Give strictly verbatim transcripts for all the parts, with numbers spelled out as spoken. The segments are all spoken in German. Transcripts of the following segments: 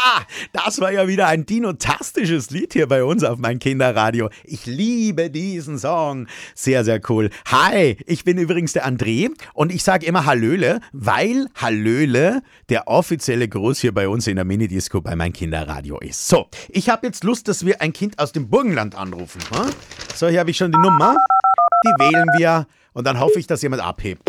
Das war ja wieder ein dinotastisches Lied hier bei uns auf mein Kinderradio. Ich liebe diesen Song. Sehr, sehr cool. Hi, ich bin übrigens der André und ich sage immer Hallöle, weil Hallöle der offizielle Gruß hier bei uns in der Minidisco bei mein Kinderradio ist. So, ich habe jetzt Lust, dass wir ein Kind aus dem Burgenland anrufen. Hm? So, hier habe ich schon die Nummer. Die wählen wir und dann hoffe ich, dass jemand abhebt.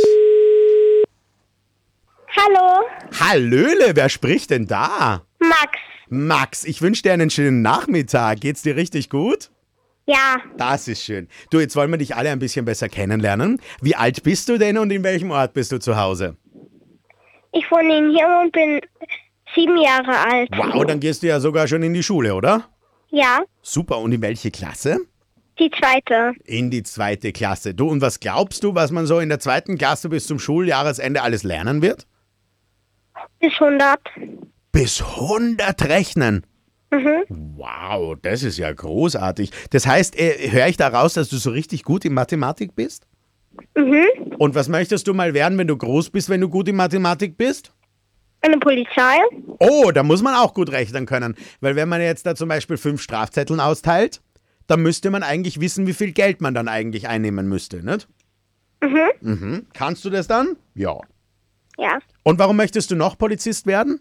Hallo, Hallöle, wer spricht denn da? Max. Max, ich wünsche dir einen schönen Nachmittag. Geht's dir richtig gut? Ja, Das ist schön. Du, jetzt wollen wir dich alle ein bisschen besser kennenlernen. Wie alt bist du denn und in welchem Ort bist du zu Hause? ich wohne in Hirn und bin sieben Jahre alt. Wow, dann gehst du ja sogar schon in die Schule, oder? Ja, Super, und in welche Klasse? die zweite. In die zweite Klasse. Du, und was glaubst du, was man so in der zweiten Klasse bis zum Schuljahresende alles lernen wird? Bis hundert. Bis hundert rechnen. Mhm. Wow, das ist ja großartig. Das heißt, äh, höre ich da raus, dass du so richtig gut in Mathematik bist? Mhm. Und was möchtest du mal werden, wenn du groß bist, wenn du gut in Mathematik bist? Eine Polizei. Oh, da muss man auch gut rechnen können. Weil wenn man jetzt da zum Beispiel fünf Strafzetteln austeilt, dann müsste man eigentlich wissen, wie viel Geld man dann eigentlich einnehmen müsste, nicht? Mhm. Mhm. Kannst du das dann? Ja. Ja. Und warum möchtest du noch Polizist werden?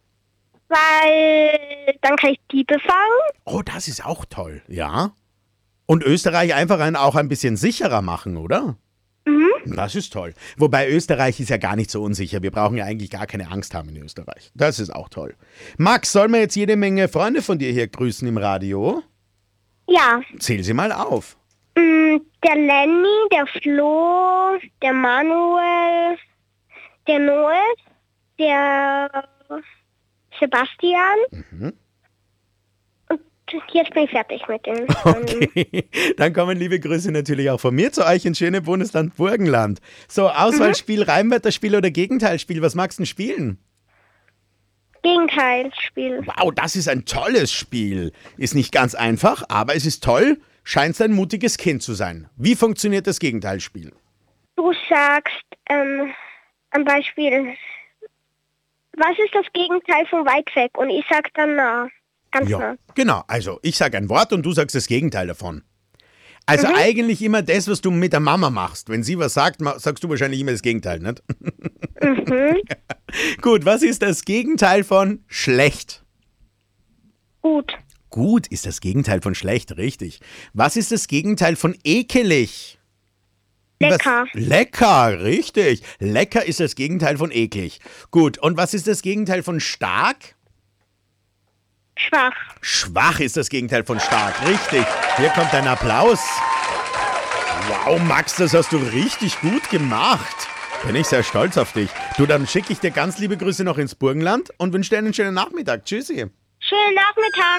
Weil dann kann ich Diebe fangen. Oh, das ist auch toll. Ja. Und Österreich einfach ein, auch ein bisschen sicherer machen, oder? Mhm. Das ist toll. Wobei Österreich ist ja gar nicht so unsicher. Wir brauchen ja eigentlich gar keine Angst haben in Österreich. Das ist auch toll. Max, sollen wir jetzt jede Menge Freunde von dir hier grüßen im Radio? Ja. Zähl sie mal auf. Mm, Der Lenny, der Flo, der Manuel, der Noel, der Sebastian. Mhm. Und jetzt bin ich fertig mit den. Okay, dann kommen liebe Grüße natürlich auch von mir zu euch ins schöne Bundesland Burgenland. So, Auswahlspiel, Reimwörterspiel oder Gegenteilspiel, was magst du denn spielen? Gegenteilsspiel. Wow, das ist ein tolles Spiel. Ist nicht ganz einfach, aber es ist toll. Scheint ein mutiges Kind zu sein. Wie funktioniert das Gegenteilspiel? Du sagst ähm, am Beispiel, was ist das Gegenteil von weit weg? Und ich sag dann nah. Ganz nah. Genau. Also ich sage ein Wort und du sagst das Gegenteil davon. Also eigentlich immer das, was du mit der Mama machst. Wenn sie was sagt, ma- sagst du wahrscheinlich immer das Gegenteil, nicht? Mhm. Gut, was ist das Gegenteil von schlecht? Gut. Gut ist das Gegenteil von schlecht, richtig. Was ist das Gegenteil von ekelig? Lecker. Was? Lecker, richtig. Lecker ist das Gegenteil von eklig. Gut, und was ist das Gegenteil von stark? Schwach. Schwach ist das Gegenteil von stark, richtig. Hier kommt ein Applaus. Wow, Max, das hast du richtig gut gemacht. Bin ich sehr stolz auf dich. Du, dann schicke ich dir ganz liebe Grüße noch ins Burgenland und wünsche dir einen schönen Nachmittag. Tschüssi. Schönen Nachmittag.